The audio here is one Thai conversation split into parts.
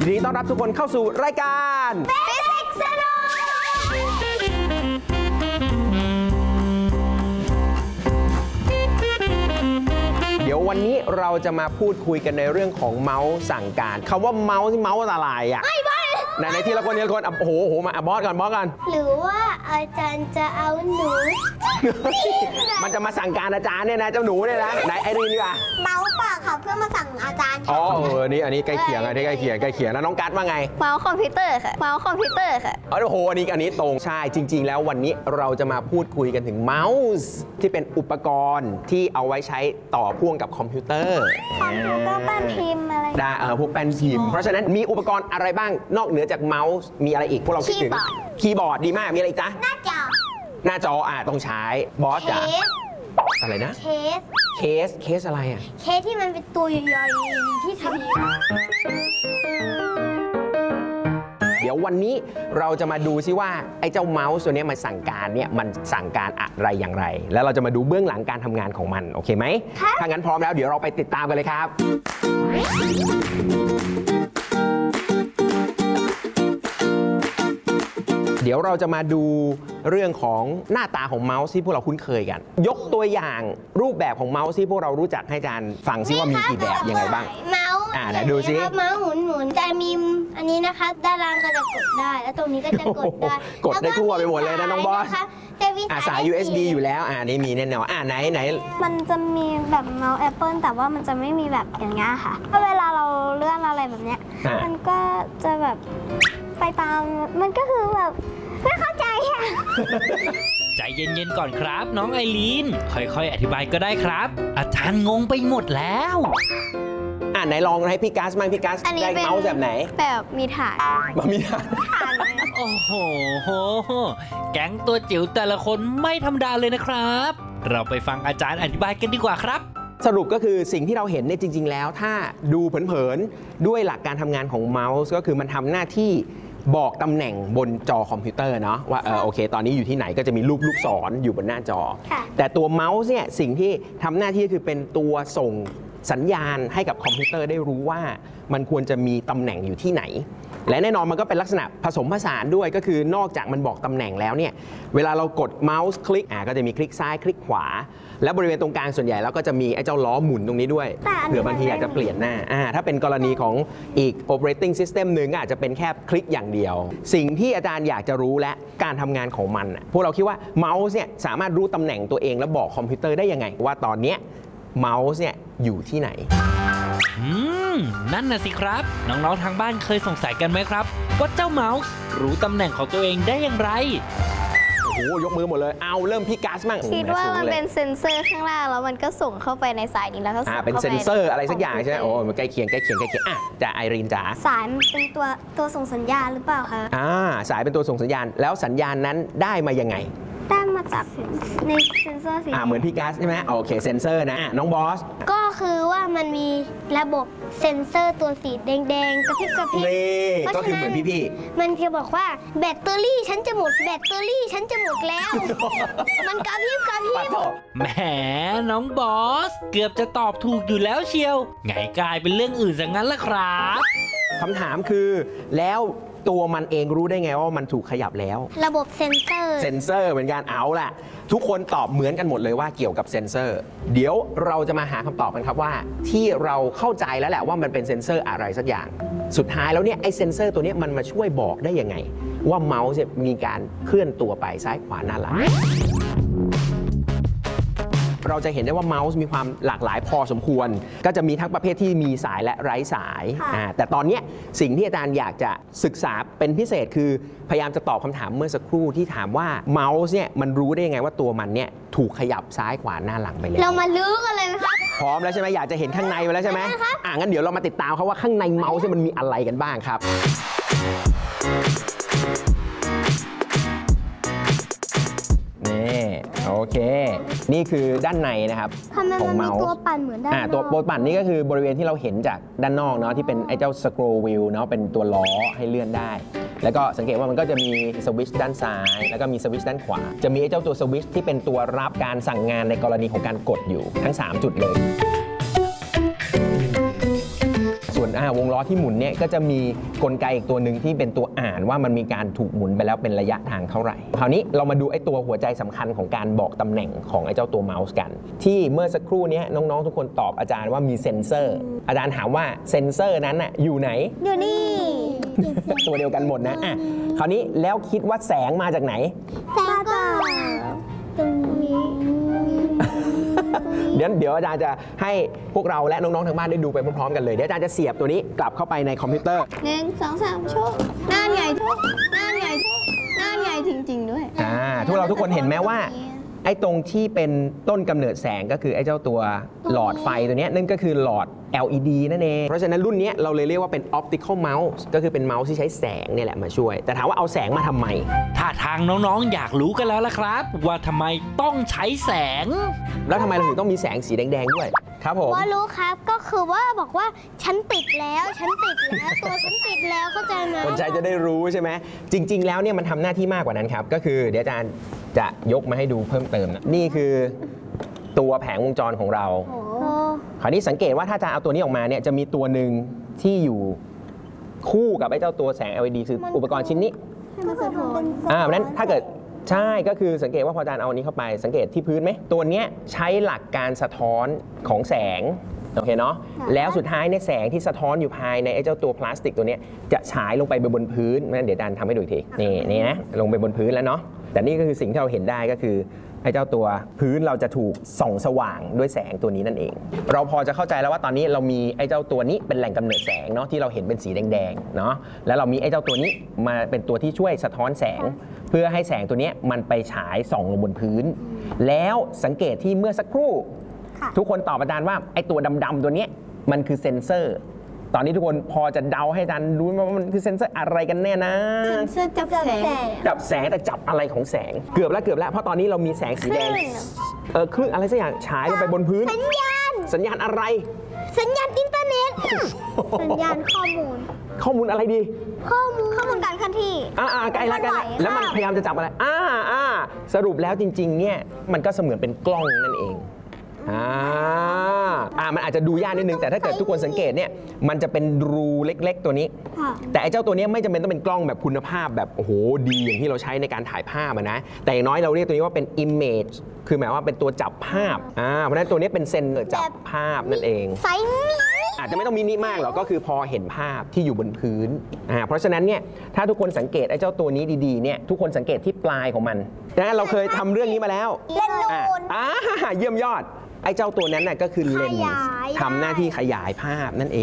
ดีต้อนรับทุกคนเข้าสู่รายการฟิสิกส์สนุกเดี๋ยววันนี้เราจะมาพูดคุยกันในเรื่องของเมาส์สั่งการคำว่าเมาส์ที่เมาส์อะไรอ่ะในทีละคนโอ้โหมาบอสกันหรือว่าอาจารย์จะเอาหนูมันจะมาสั่งการอาจารย์เนี่ยนะเจ้าหนูเนี่ยนะไหนไอรีนดีกว่าเมาส์ปากค่ะเพื่อมาสั่งอาจารย์อ๋ออันนี้ใกล้เคียงใกล้เคียงแล้วน้องกัสว่าไงเมาส์คอมพิวเตอร์ค่ะเมาส์คอมพิวเตอร์ค่ะโอ้โหอันนี้ตรงใช่จริงๆแล้ววันนี้เราจะมาพูดคุยกันถึงเมาส์ที่เป็นอุปกรณ์ที่เอาไว้ใช้ต่อพ่วงกับคอมพิวเตอร์แป้นพิมพ์อะไรได้พวกแป้นพิมพ์เพราะฉะนั้นมีอุปกรณ์อะไรบ้างนอกเหนือจากเมาส์มีอะไรอีกพวกเราคิดถึงคีย์บอร์ดดีมากมีอะไรอีกจ๊ะหน้าจอต้องใช้บอสจ๋าอะไรนะเคสอะไรอ่ะเคสที่มันเป็นตัวใหญ่ๆที่ทำเดี๋ยววันนี้เราจะมาดูซิว่าไอ้เจ้าเมาส์ตัวนี้มันสั่งการเนี่ยมันสั่งการอะไรอย่างไรแล้วเราจะมาดูเบื้องหลังการทำงานของมันโอเคไหมถ้างั้นพร้อมแล้วเดี๋ยวเราไปติดตามกันเลยครับเดี๋ยวเราจะมาดูเรื่องของหน้าตาของเมาส์ที่พวกเราคุ้นเคยกันยกตัวอย่างรูปแบบของเมาส์ที่พวกเรารู้จักให้อาจารย์ฟังซิว่ามีกี่แบบยังไงบ้างเมาส์ไหนดูซิเมาส์หมุนจะมีอันนี้นะคะด้านล่างก็จะกดได้แล้วตรงนี้ก็จะกดได้กดได้ทั่วไปหมดเลยนะน้องบอสสาย USB อยู่แล้วนี่มีแน่นอนไหนมันจะมีแบบเมาส์ Apple แต่ว่ามันจะไม่มีแบบอย่างเงี้ยค่ะถ้าเวลาเราเลื่อนอะไรแบบเนี้ยมันก็จะแบบไปตามมันก็คือแบบไม่เข้าใจอ่ะใจเย็นๆก่อนครับน้องไอรีนค่อยๆอธิบายก็ได้ครับอาจารย์งงไปหมดแล้วไหนลองให้พี่กัสมั้งพี่กัสได้เมาส์แบบไหนแบบมีฐานโอ้โหแก๊งตัวจิ๋วแต่ละคนไม่ธรรมดาเลยนะครับเราไปฟังอาจารย์อธิบายกันดีกว่าครับสรุปก็คือสิ่งที่เราเห็นเนี่ยจริงๆแล้วถ้าดูเผินๆด้วยหลักการทำงานของเมาส์ก็คือมันทำหน้าที่บอกตำแหน่งบนจอคอมพิวเตอร์เนาะว่าโอเคตอนนี้อยู่ที่ไหนก็จะมีลูกศรอยู่บนหน้าจอแต่ตัวเมาส์เนี่ยสิ่งที่ทำหน้าที่คือเป็นตัวส่งสัญญาณให้กับคอมพิวเตอร์ได้รู้ว่ามันควรจะมีตำแหน่งอยู่ที่ไหนและแน่นอนมันก็เป็นลักษณะผสมผสานด้วยก็คือนอกจากมันบอกตำแหน่งแล้วเนี่ยเวลาเรากดเมาส์คลิกก็จะมีคลิกซ้ายคลิกขวาและบริเวณตรงกลางส่วนใหญ่แล้วก็จะมีไอ้เจ้าล้อหมุนตรงนี้ด้วยเผื่อบางทีอยากจะเปลี่ยนหน้าถ้าเป็นกรณีของอีก operating system หนึ่งอาจจะเป็นแค่คลิกอย่างเดียวสิ่งที่อาจารย์อยากจะรู้และการทำงานของมันพวกเราคิดว่าเมาส์เนี่ยสามารถรู้ตำแหน่งตัวเองและบอกคอมพิวเตอร์ได้ยังไงว่าตอนนี้เมาส์เนี่ยอยู่ที่ไหนนั่นน่ะสิครับน้องๆทางบ้านเคยสงสัยกันไหมครับว่าเจ้าเมาส์รู้ตำแหน่งของตัวเองได้อย่างไรโอ้โหยกมือหมดเลยเอาเริ่มพี่กัสมั่งคิดว่ามันเป็นเซ็นเซอร์ข้างล่างแล้วมันก็ส่งเข้าไปในสายนี้แล้วก็ส่งเป็นเซ็นเซอร์อะไรสักอย่างใช่ไหมโอ้มันใกล้เคียงจะไอรีนจ๋าสายมันเป็นตัวส่งสัญญาณหรือเปล่าคะสายเป็นตัวส่งสัญญาณแล้วสัญญาณนั้นได้มายังไงได้มาจากในเซ็นเซอร์สีเหมือนพี่กัสใช่ไหมโอเคเซ็นเซอร์นะน้องบอสก็คือว่ามันมีระบบเซ็นเซอร์ตัวสีแดงๆกระพริบนี่ก็คือเหมือนพี่มันจะบอกว่าแบตเตอรี่ฉันจะหมดแล้ว มันกระพริบแหมน้องบอสเกือบจะตอบถูกอยู่แล้วเชียวไงกลายเป็นเรื่องอื่นซะงั้นล่ะครับคำถามคือแล้วตัวมันเองรู้ได้ไงว่ามันถูกขยับแล้วระบบเซ็นเซอร์เหมือนกันเอาล่ะทุกคนตอบเหมือนกันหมดเลยว่าเกี่ยวกับเซ็นเซอร์เดี๋ยวเราจะมาหาคำตอบกันครับว่าที่เราเข้าใจแล้วแหละว่ามันเป็นเซ็นเซอร์อะไรสักอย่างสุดท้ายแล้วเนี่ยไอ้เซ็นเซอร์ตัวนี้มันมาช่วยบอกได้ยังไงว่าเมาส์มีการเคลื่อนตัวไปซ้ายขวาหน้าหลังเราจะเห็นได้ว่าเมาส์มีความหลากหลายพอสมควรก็จะมีทั้งประเภทที่มีสายและไร้สายแต่ตอนนี้สิ่งที่อาจารย์อยากจะศึกษาเป็นพิเศษคือพยายามจะตอบคำถามเมื่อสักครู่ที่ถามว่าเมาส์เนี่ยมันรู้ได้ยังไงว่าตัวมันเนี่ยถูกขยับซ้ายขวาหน้าหลังไปแล้วเรามาลื้อกันเลยนะครับพร้อมแล้วใช่ไหมอยากจะเห็นข้างในไปแล้วใช่ไหมงั้นเดี๋ยวเรามาติดตามเขาว่าข้างในเมาส์มันมีอะไรกันบ้างครับโอเคนี่คือด้านในนะครับของเมาส์ตัวปั่นเหมือนด้านนอกตัวปั่นนี่ก็คือบริเวณที่เราเห็นจากด้านนอกเนาะที่เป็นไอ้เจ้าสครอว์วีลเนาะเป็นตัวล้อให้เลื่อนได้แล้วก็สังเกตว่ามันก็จะมีสวิตช์ด้านซ้ายแล้วก็มีสวิตช์ด้านขวาจะมีไอ้เจ้าตัวสวิตช์ที่เป็นตัวรับการสั่งงานในกรณีของการกดอยู่ทั้ง3จุดเลยส่วนวงล้อที่หมุนเนี่ยก็จะมีกลไกอีกตัวหนึ่งที่เป็นตัวอ่านว่ามันมีการถูกหมุนไปแล้วเป็นระยะทางเท่าไหร่คราวนี้เรามาดูไอ้ตัวหัวใจสำคัญของการบอกตำแหน่งของไอ้เจ้าตัวเมาส์กันที่เมื่อสักครู่นี้น้องๆทุกคนตอบอาจารย์ว่ามีเซ็นเซอร์อาจารย์ถามว่าเซ็นเซอร์นั้นน่ะอยู่ไหนอยู่นี่ตัวเดียวกันหมดนะคราวนี้แล้วคิดว่าแสงมาจากไหนแสงก็ตรงนี้เดี๋ยวอาจารย์จะให้พวกเราและน้องๆทางบ้านได้ดูไปพร้อมๆกันเลยเดี๋ยวอาจารย์จะเสียบตัวนี้กลับเข้าไปในคอมพิวเตอร์ 1 2 3โชว์น่านใหญ่ทุกน่านใหญ่ทุกน่านใหญ่จริงๆด้วยพวกเราทุกคนเห็นไหมว่าไอ้ตรงที่เป็นต้นกำเนิดแสงก็คือไอ้เจ้าตัวหลอดไฟตัวนี้นั่นก็คือหลอด LED นั่นเองเพราะฉะนั้นรุ่นนี้เราเลยเรียกว่าเป็น optical mouse ก็คือเป็นเมาส์ที่ใช้แสงเนี่ยแหละมาช่วยแต่ถามว่าเอาแสงมาทำไมถ้าทางน้องๆอยากรู้กันแล้วล่ะครับ ว่าทำไมต้องใช้แสงแล้วทำไมเราถึงต้องมีแสงสีแดงๆด้วยครับผมว่ารู้ครับก็คือว่าบอกว่าฉันติดแล้วฉันติดแล้วตัวฉันติดแล้วเข้าใจไหมคนใช้จะได้รู้ใช่ไหมจริง ๆ แล้วเนี่ยมันทำหน้าที่มากกว่านั้นครับก็คือเดี๋ยวอาจารย์จะยกมาให้ดูเพิ่มเติมนะนี่คือตัวแผงวงจรของเราโอ้คราวนี้สังเกตว่าถ้าจะเอาตัวนี้ออกมาเนี่ยจะมีตัวหนึ่งที่อยู่คู่กับไอ้เจ้าตัวแสง LED คืออุปกรณ์ชิ้นนี้มันสะท้อนเพราะฉะนั้นถ้าเกิดใช่ก็คือสังเกตว่าพออาจารย์เอาอันนี้เข้าไปสังเกตที่พื้นไหมตัวเนี้ยใช้หลักการสะท้อนของแสงโอเคเนาะแล้วสุดท้ายเนี่ยแสงที่สะท้อนอยู่ภายในไอ้เจ้าตัวพลาสติกตัวเนี้ยจะฉายลงไปบนพื้นงั้นเดี๋ยวอาจารย์ทำให้ดูอีกทีนี่นะลงไปบนพื้นแล้วเนาะแต่นี่ก็คือสิ่งที่เราเห็นได้ก็คือไอ้เจ้าตัวพื้นเราจะถูกส่องสว่างด้วยแสงตัวนี้นั่นเองเราพอจะเข้าใจแล้วว่าตอนนี้เรามีไอ้เจ้าตัวนี้เป็นแหล่งกำเนิดแสงเนาะที่เราเห็นเป็นสีแดงๆเนาะแล้วเรามีไอ้เจ้าตัวนี้มาเป็นตัวที่ช่วยสะท้อนแสงเพื่อให้แสงตัวนี้มันไปฉายส่องลงบนพื้นแล้วสังเกตที่เมื่อสักครู่ทุกคนตอบอาจารย์ว่าไอ้ตัวดำๆตัวนี้มันคือเซ็นเซอร์ตอนนี้ทุกคนพอจะเดาให้อาจารย์รู้ว่ามันคือเซ็นเซอร์อะไรกันแน่นะเสื้อจับแสงจับแสงแต่จับอะไรของแสงเกือบแล้วเพราะตอนนี้เรามีแสงสีแดงคลื่นอะไรสักอย่างฉายลงไปบนพื้นสัญญาณอะไรสัญญาณอินเทอร์เน็ตสัญญาณข้อมูลอะไรดีข้อมูลการเคลื่อนที่ใกล้แล้วแล้วมันพยายามจะจับอะไรสรุปแล้วจริงๆเนี่ยมันก็เสมือนเป็นกล้องนั่นเองมันอาจจะดูยากนิดนึงแต่ถ้าเกิดทุกคนสังเกตเนี่ยมันจะเป็นรูเล็กๆตัวนี้แต่ไอ้เจ้าตัวนี้ไม่จำเป็นต้องเป็นกล้องแบบคุณภาพแบบโอ้โหดีอย่างที่เราใช้ในการถ่ายภาพนะแต่อย่างน้อยเราเรียกตัวนี้ว่าเป็น image คือหมายว่าเป็นตัวจับภาพเพราะฉะนั้นตัวนี้เป็นเซนเซอร์จับภาพนั่นเองไซส์นี้อาจจะไม่ต้องมินิมากหรอกก็คือพอเห็นภาพที่อยู่บนพื้นเพราะฉะนั้นเนี่ยถ้าทุกคนสังเกตไอ้เจ้าตัวนี้ดีๆเนี่ยทุกคนสังเกตที่ปลายของมันนะเราเคยทำเรื่องนี้มาแล้วเล่นนูนเยี่ยมยอดไอ้เจ้าตัวนั้นน่ะก็คือเลนส์ขยายทำหน้าที่ขยายภาพนั่นเอง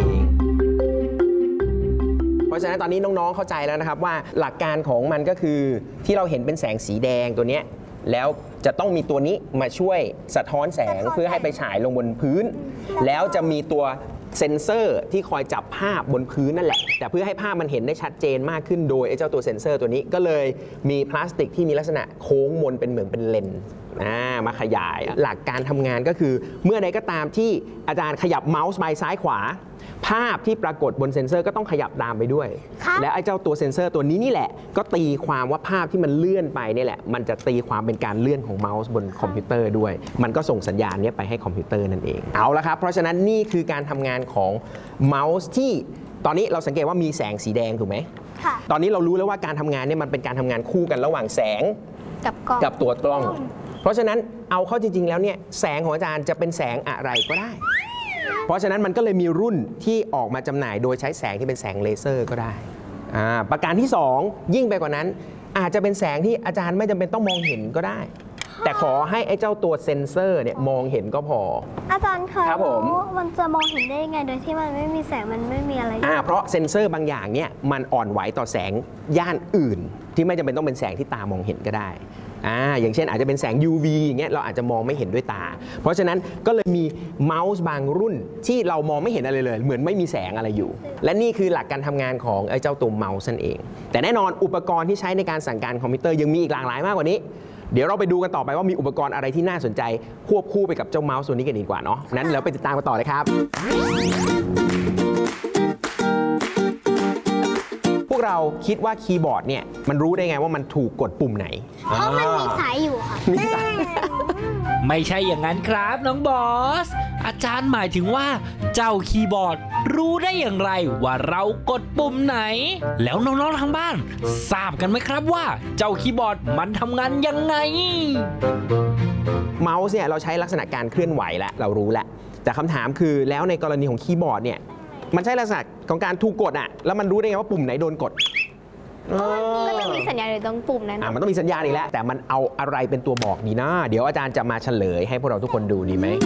เพราะฉะนั้นตอนนี้น้องๆเข้าใจแล้วนะครับว่าหลักการของมันก็คือที่เราเห็นเป็นแสงสีแดงตัวเนี้ยแล้วจะต้องมีตัวนี้มาช่วยสะท้อนแสงเพื่อให้ไปฉายลงบนพื้น แล้วจะมีตัวเซ็นเซอร์ที่คอยจับภาพบนพื้นนั่นแหละแต่เพื่อให้ภาพมันเห็นได้ชัดเจนมากขึ้นโดยไอ้เจ้าตัวเซ็นเซอร์ตัวนี้ก็เลยมีพลาสติกที่มีลักษณะโค้งมนเป็นเหมือนเป็นเลนส์มาขยายหลักการทำงานก็คือเมื่อใดก็ตามที่อาจารย์ขยับเมาส์ไปซ้ายขวาภาพที่ปรากฏบนเซ็นเซอร์ก็ต้องขยับตามไปด้วยและไอ้เจ้าตัวเซ็นเซอร์ตัวนี้นี่แหละก็ตีความว่าภาพที่มันเลื่อนไปนี่แหละมันจะตีความเป็นการเลื่อนของเมาส์บนคอมพิวเตอร์ด้วยมันก็ส่งสัญญาณนี้ไปให้คอมพิวเตอร์นั่นเองเอาละครับเพราะฉะนั้นนี่คือการทำงานของเมาส์ที่ตอนนี้เราสังเกตว่ามีแสงสีแดงถูกไหมตอนนี้เรารู้แล้วว่าการทำงานเนี่ยมันเป็นการทำงานคู่กันระหว่างแสงกับตัวกล้องเพราะฉะนั้นเอาเข้าจริงๆแล้วเนี่ยแสงของอาจารย์จะเป็นแสงอะไรก็ได้เพราะฉะนั้นมันก็เลยมีรุ่นที่ออกมาจำหน่ายโดยใช้แสงที่เป็นแสงเลเซอร์ก็ได้ประการที่2ยิ่งไปกว่านั้นอาจจะเป็นแสงที่อาจารย์ไม่จำเป็นต้องมองเห็นก็ได้ แต่ขอให้ไอ้เจ้าตัวเซ็นเซอร์เนี่ยมองเห็นก็พออาจารย์เคยครับผมมันจะมองเห็นได้ยังไงโดยที่มันไม่มีแสงมันไม่มีอะไรเพราะเซ็นเซอร์บางอย่างเนี่ยมันอ่อนไหวต่อแสงย่านอื่น ที่ไม่จำเป็นต้องเป็นแสงที่ตามองเห็นก็ได้อย่างเช่นอาจจะเป็นแสง UV อย่างเงี้ยเราอาจจะมองไม่เห็นด้วยตาเพราะฉะนั้นก็เลยมีเมาส์บางรุ่นที่เรามองไม่เห็นอะไรเลยเหมือนไม่มีแสงอะไรอยู่และนี่คือหลักการทำงานของไอ้เจ้าตัวเมาส์นั่นเองแต่แน่นอนอุปกรณ์ที่ใช้ในการสั่งการคอมพิวเตอร์ยังมีอีกหลากหลายมากกว่านี้เดี๋ยวเราไปดูกันต่อไปว่ามีอุปกรณ์อะไรที่น่าสนใจควบคู่ไปกับเจ้าเมาส์ตัวนี้กันดีกว่าเนาะนั้นเราไปติดตามกันต่อเลยครับพวกเราคิดว่าคีย์บอร์ดเนี่ยมันรู้ได้ไงว่ามันถูกกดปุ่มไหนเพราะมันมีสายอยู่ค่ะมีสายไม่ใช่อย่างนั้นครับน้องบอสอาจารย์หมายถึงว่าเจ้าคีย์บอร์ดรู้ได้อย่างไรว่าเรากดปุ่มไหน แล้วน้องๆทางบ้านทราบกันไหมครับว่าเจ้าคีย์บอร์ดมันทำงานยังไงเมาส์เนี่ยเราใช้ลักษณะการเคลื่อนไหวแล้วเรารู้แล้วแต่คำถามคือแล้วในกรณีของคีย์บอร์ดเนี่ยมันใช่ลักษณะของการถูกกดอะแล้วมันรู้ได้ไงว่าปุ่มไหนโดนกดก็ต้องมีสัญญาณอยู่ตรงปุ่มนั้นมันต้องมีสัญญาณอีกแล้วแต่มันเอาอะไรเป็นตัวบอกดีนะเดี๋ยวอาจารย์จะมาเฉลยให้พวกเราทุกคนดูดีไหม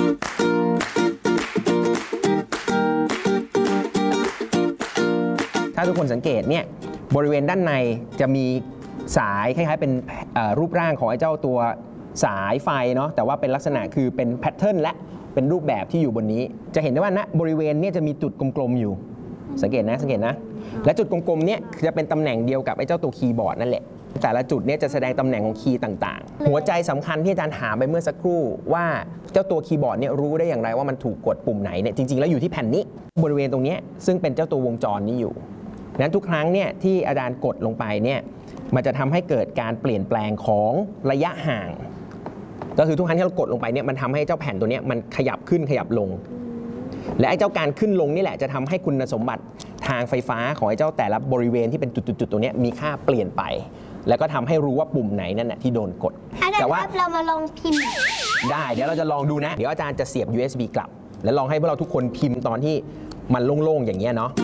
ถ้าทุกคนสังเกตเนี่ยบริเวณด้านในจะมีสายคล้ายๆเป็นรูปร่างของไอ้เจ้าตัวสายไฟเนาะแต่ว่าเป็นลักษณะคือเป็นแพทเทิร์นและเป็นรูปแบบที่อยู่บนนี้จะเห็นได้ว่าณบริเวณนี้จะมีจุดกลมๆอยู่สังเกตนะและจุดกลมๆเนี่ยจะเป็นตำแหน่งเดียวกับไอ้เจ้าตัวคีย์บอร์ดนั่นแหละแต่ละจุดเนี่ยจะแสดงตำแหน่งของคีย์ต่างๆหัวใจสำคัญที่อาจารย์ถามไปเมื่อสักครู่ว่าเจ้าตัวคีย์บอร์ดเนี่ยรู้ได้อย่างไรว่ามันถูกกดปุ่มไหนเนี่ยจริงๆแล้วอยู่ที่แผ่นนี้บริเวณตรงนี้ซึ่งเป็นเจ้าตัววงจรนี้อยู่นั้นทุกครั้งเนี่ยที่อาจารย์กดลงไปเนี่ยมันจะทำให้เกิดการเปลี่ยนแปลงของระยะห่างก็คือทุกครั้งที่เรากดลงไปเนี่ยมันทำให้เจ้าแผ่นตัวนี้มันขยับขึ้นขยับลงและไอ้เจ้าการขึ้นลงนี่แหละจะทำให้คุณสมบัติทางไฟฟ้าของไอ้เจ้าแต่ละบริเวณที่เป็นจุดๆตัวนี้มีค่าเปลี่ยนไปแล้วก็ทำให้รู้ว่าปุ่มไหนนั่นแหละที่โดนกดแต่ว่าเรามาลองพิมพ์ได้เดี๋ยวเราจะลองดูนะเดี๋ยวอาจารย์จะเสียบ USB กลับแล้วลองให้พวกเราทุกคนพิมพ์ตอนที่มันโล่งๆอย่างเงี้ยเนาะ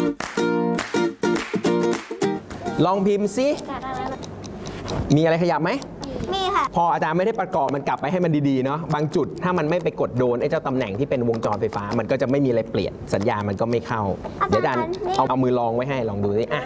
ลองพิมพ์ซิมีอะไรขยับไหมมีค่ะพออาจารย์ไม่ได้ประกอบมันกลับไปให้มันดีๆเนาะบางจุดถ้ามันไม่ไปกดโดนไอ้เจ้าตำแหน่งที่เป็นวงจรไฟฟ้ามันก็จะไม่มีอะไรเปลี่ยนสัญญาณมันก็ไม่เข้าเดี๋ยวอาจารย์เอามือลองไว้ให้ลองดูสิอ่ะ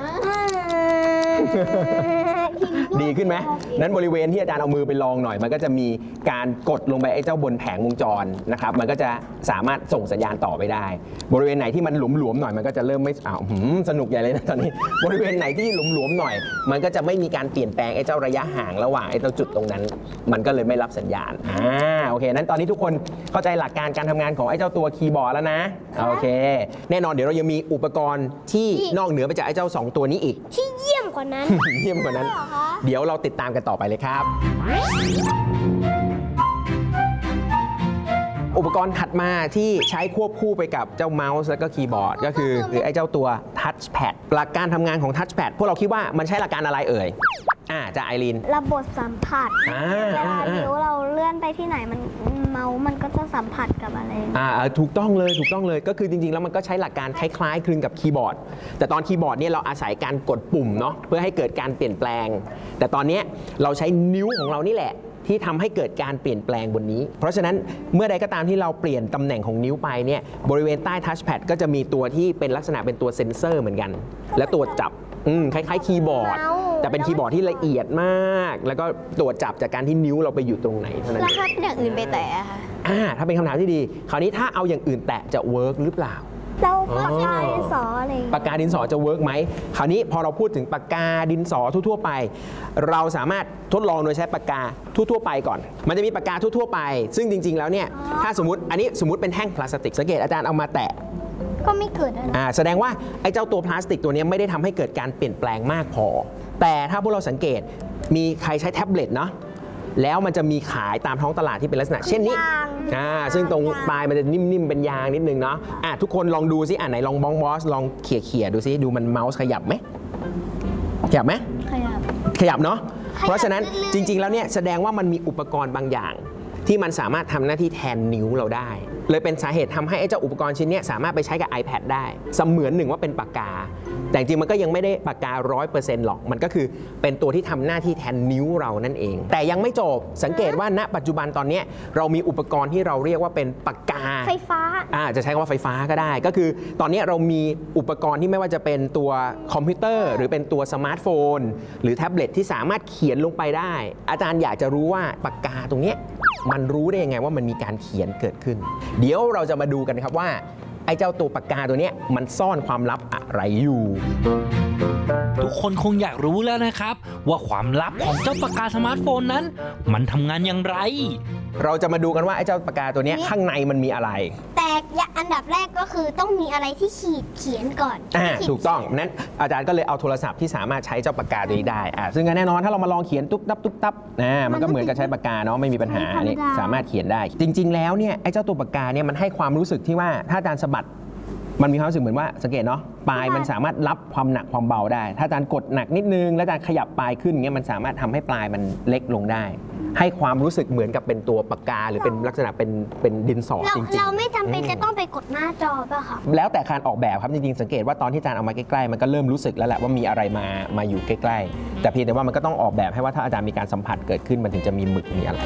ดีขึ้นไหมนั้นบริเวณที่อาจารย์เอามือไปลองหน่อยมันก็จะมีการกดลงไปไอ้เจ้าบนแผงวงจรนะครับมันก็จะสามารถส่งสัญญาณต่อไปได้บริเวณไหนที่มันหลวมๆหน่อยมันก็จะเริ่มไม่สนุกใหญ่เลยนะตอนนี้บริเวณไหนที่หลวมๆหน่อยมันก็จะไม่มีการเปลี่ยนแปลงไอ้เจ้าระยะห่างระหว่างไอ้เจ้าจุดตรงนั้นมันก็เลยไม่รับสัญญาณโอเคนั้นตอนนี้ทุกคนเข้าใจหลักการการทำงานของไอ้เจ้าตัวคีย์บอร์ดแล้วนะโอเคแน่นอนเดี๋ยวเรายังมีอุปกรณ์ที่นอกเหนือไปจากไอ้เจ้า2ตัวนี้อีกที่เยี่ยมกว่านั้นเยี่ยมกว่านั้นเดี๋ยวเราติดตามกันต่อไปเลยครับอุปกรณ์ถัดมาที่ใช้ควบคู่ไปกับเจ้าเมาส์และก็คีย์บอร์ดก็คือไอ้เจ้าตัวทัชแพดหลักการทำงานของทัชแพดพวกเราคิดว่ามันใช้หลักการอะไรเอ่ยจะไอรีนระบบสัมผัสเวลานิ้วเราเลื่อนไปที่ไหนเมาส์มันก็จะสัมผัสกับอะไรถูกต้องเลยก็คือจริงๆแล้วมันก็ใช้หลักการคล้ายๆคลึงกับคีย์บอร์ดแต่ตอนคีย์บอร์ดเนี่ยเราอาศัยการกดปุ่มเนาะเพื่อให้เกิดการเปลี่ยนแปลงแต่ตอนนี้เราใช้นิ้วของเรานี่แหละที่ทำให้เกิดการเปลี่ยนแปลงบนนี้เพราะฉะนั้นเมื่อใดก็ตามที่เราเปลี่ยนตำแหน่งของนิ้วไปเนี่ยบริเวณใต้ทัชแพดก็จะมีตัวที่เป็นลักษณะเป็นตัวเซ็นเซอร์เหมือนกันและตัวจับคล้ายๆคีย์บอร์ดแต่เป็นคีย์บอร์ดที่ละเอียดมากแล้วก็ตรวจจับจากการที่นิ้วเราไปอยู่ตรงไหนเท่านั้นแล้วถ้าเป็นอย่างอื่นไปแตะค่ะถ้าเป็นคำถามที่ดีคราวนี้ถ้าเอาอย่างอื่นแตะจะเวิร์กหรือเปล่าเราปากกาดินสออะไรปากกาดินสอจะเวิร์กไหมคราวนี้พอเราพูดถึงปากกาดินสอทั่วๆไปเราสามารถทดลองโดยใช้ปากกาทั่วๆไปก่อนมันจะมีปากกาทั่วๆไปซึ่งจริงๆแล้วเนี่ยถ้าสมมติอันนี้สมมติเป็นแท่งพลาสติกสังเกตอาจารย์เอามาแตะก็ไม่เกิดแสดงว่าไอ้เจ้าตัวพลาสติกตัวนี้ไม่ได้ทำให้เกิดการเปลี่ยนแปลงมากพอแต่ถ้าพวกเราสังเกตมีใครใช้แท็บเล็ตเนาะแล้วมันจะมีขายตามท้องตลาดที่เป็นลักษณะเช่นนี้ซึ่งตรงปลายมันจะนิ่มๆเป็นยางนิดนึงเนาะทุกคนลองดูซิไหนลองบอสลองเขี่ยดูซิดูมันเมาส์ขยับไหมขยับไหมขยับเนาะเพราะฉะนั้นจริงๆแล้วเนี่ยแสดงว่ามันมีอุปกรณ์บางอย่างที่มันสามารถทำหน้าที่แทนนิ้วเราได้เลยเป็นสาเหตุทำให้ไอ้เจ้าอุปกรณ์ชิ้นนี้สามารถไปใช้กับ iPad ได้เสมือนหนึ่งว่าเป็นปากกาแต่จริงมันก็ยังไม่ได้ปากกา 100% หรอกมันก็คือเป็นตัวที่ทำหน้าที่แทนนิ้วเรานั่นเองแต่ยังไม่จบสังเกตว่าณปัจจุบันตอนนี้เรามีอุปกรณ์ที่เราเรียกว่าเป็นปากกาไฟฟ้าจะใช้คำว่าไฟฟ้าก็ได้ก็คือตอนนี้เรามีอุปกรณ์ที่ไม่ว่าจะเป็นตัวคอมพิวเตอร์หรือเป็นตัวสมาร์ทโฟนหรือแท็บเล็ตที่สามารถเขียนลงไปได้อาจารย์อยากจะรู้ว่าปากกาตรงนี้มันรู้ได้ยังไงว่ามันมีการเขียนเกิดขึ้นเดี๋ยวเราจะมาดูกันครับว่าไอ้เจ้าตัวปากกาตัวนี้มันซ่อนความลับอะไรอยู่ทุกคนคงอยากรู้แล้วนะครับว่าความลับของเจ้าปากกาสมาร์ทโฟนนั้นมันทำงานอย่างไรเราจะมาดูกันว่าไอ้เจ้าปากกาตัวนี้ข้างในมันมีอะไรแต่อันดับแรกก็คือต้องมีอะไรที่เขียนก่อนถูกต้องนั้นอาจารย์ก็เลยเอาโทรศัพท์ที่สามารถใช้เจ้าปากกาตัวนี้ได้ซึ่งแน่นอนถ้าเรามาลองเขียนตุ๊บตับมันก็เหมือนกับใช้ปากกาเนาะไม่มีปัญหานี่สามารถเขียนได้จริงๆแล้วเนี่ยไอ้เจ้าตัวปากกาเนี่ยมันให้ความรู้สึกที่ว่าถ้าอาจารย์สะบัดมันมีความรู้สึกเหมือนว่าสังเกตเนาะปลายมันสามารถรับความหนักความเบาได้ ถ้าอาจารย์กดหนักนิดนึงแล้วอาจารย์ขยับปลายขึ้นเงี้ยมันสามารถทำให้ปลายมันเล็กลงได้ ให้ความรู้สึกเหมือนกับเป็นตัวปากกาหรือเป็นลักษณะเป็นดินสอจริงๆเราไม่จำเป็นจะต้องไปกดหน้าจอป่ะคะแล้วแต่การออกแบบครับจริงๆสังเกตว่าตอนที่อาจารย์เอามาใกล้ๆมันก็เริ่มรู้สึกแล้วแหละว่ามีอะไรมาอยู่ใกล้ๆแต่เพียงแต่ว่ามันก็ต้องออกแบบให้ว่าถ้าอาจารย์มีการสัมผัสเกิดขึ้นมันถึงจะมีหมึกมีอะไร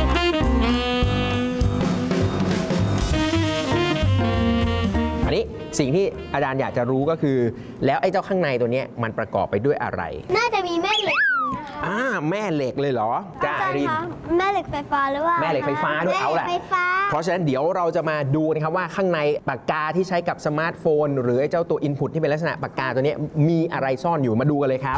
อันนี้สิ่งที่อาจารย์อยากจะรู้ก็คือ แล้วไอ้เจ้าข้างในตัวเนี้ยมันประกอบไปด้วยอะไรน่าจะมีแม่เหล็กนะคะแม่เหล็กเลยเหรออาจารย์รินคะแม่เหล็กไฟฟ้าหรือว่าแม่เหล็กไฟฟ้าด้วยเอาแหละไฟฟ้าเพราะฉะนั้นเดี๋ยวเราจะมาดูนะครับว่าข้างในปากกาที่ใช้กับสมาร์ทโฟน หรือไอ้เจ้าตัว Input ที่เป็นลักษณะปากกาตัวนี้มีอะไรซ่อนอยู่มาดูกันเลยครับ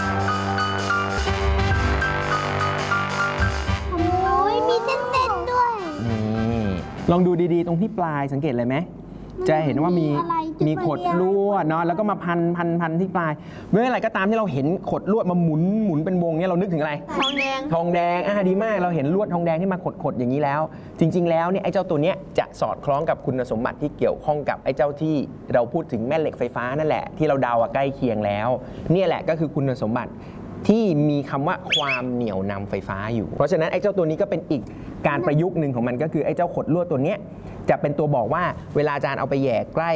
โอ้ยมีเส้นๆด้วยนี่ลองดูดีๆตรงที่ปลายสังเกตเลยไหมจะเห็นว่ามีอะไรจะมีขดลวดเนาะแล้วก็มาพันที่ปลายเมื่อไหร่ก็ตามที่เราเห็นขดลวดมาหมุนเป็นวงเนี่ยเรานึกถึงอะไรทองแดงทองแดงดีมากเราเห็นลวดทองแดงที่มาขดอย่างนี้แล้ว จริง ๆ แล้วเนี่ยไอ้เจ้าตัวเนี้ยจะสอดคล้องกับคุณสมบัติที่เกี่ยวข้องกับไอ้เจ้าที่เราพูดถึงแม่เหล็กไฟฟ้านั่นแหละที่เราเดาใกล้เคียงแล้วเนี่ยแหละก็คือคุณสมบัติที่มีคำว่าความเหนี่ยวนำไฟฟ้าอยู่ เพราะฉะนั้นไอ้เจ้าตัวนี้ก็เป็นอีกการประยุกต์หนึ่งของมันก็คือไอ้เจ้าขดลวดตัวเนี้ยจะเป็นตัวบอกว่าเวลาอาจารย์เอาไปแหย่ใกล้